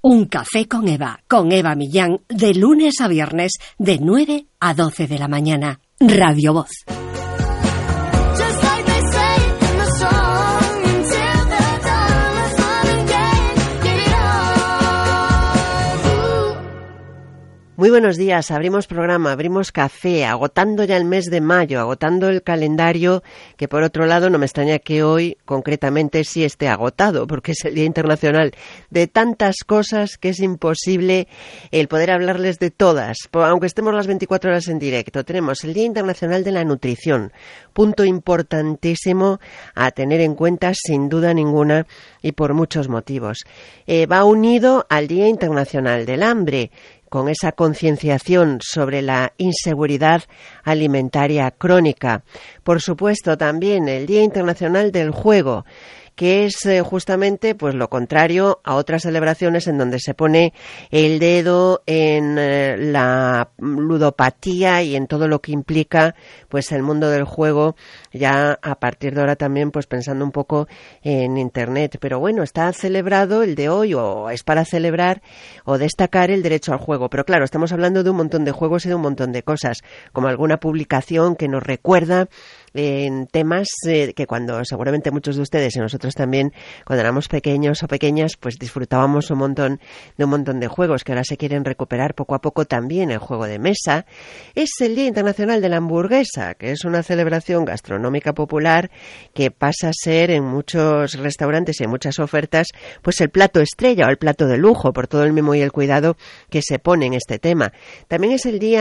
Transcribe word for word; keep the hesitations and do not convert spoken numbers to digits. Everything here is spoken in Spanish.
Un café con Eva, con Eva Millán, de lunes a viernes, de nueve a doce de la mañana. Radio Voz. Muy buenos días, abrimos programa, abrimos café, agotando ya el mes de mayo, agotando el calendario, que por otro lado no me extraña que hoy concretamente sí esté agotado, porque es el Día Internacional de tantas cosas que es imposible el poder hablarles de todas, aunque estemos las veinticuatro horas en directo. Tenemos el Día Internacional de la Nutrición, punto importantísimo a tener en cuenta sin duda ninguna y por muchos motivos. Eh, va unido al Día Internacional del Hambre, con esa concienciación sobre la inseguridad alimentaria crónica. Por supuesto, también el Día Internacional del Juego, que es eh, justamente pues lo contrario a otras celebraciones en donde se pone el dedo en eh, la ludopatía y en todo lo que implica pues el mundo del juego, ya a partir de ahora también pues pensando un poco en Internet. Pero bueno, está celebrado el de hoy, o es para celebrar o destacar el derecho al juego. Pero claro, estamos hablando de un montón de juegos y de un montón de cosas, como alguna publicación que nos recuerda en temas eh, que cuando seguramente muchos de ustedes y nosotros también, cuando éramos pequeños o pequeñas, pues disfrutábamos un montón de un montón de juegos que ahora se quieren recuperar poco a poco también. El juego de mesa es el Día Internacional de la Hamburguesa, que es una celebración gastronómica popular que pasa a ser en muchos restaurantes y en muchas ofertas pues el plato estrella o el plato de lujo por todo el mimo y el cuidado que se pone en este tema. También es el Día